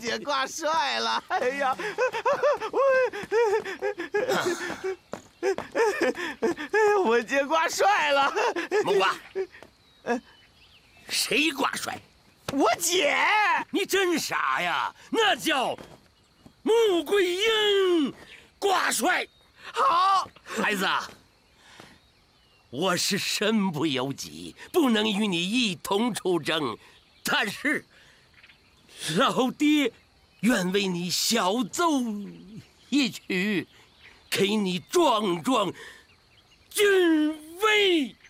姐挂帅了！哎呀，我姐挂帅了！ 木瓜，谁挂帅？ 我姐！ 你真傻呀！那叫穆桂英挂帅。 好， 孩子，我是身不由己，不能与你一同出征，但是老爹愿为你小奏一曲，给你壮壮军威。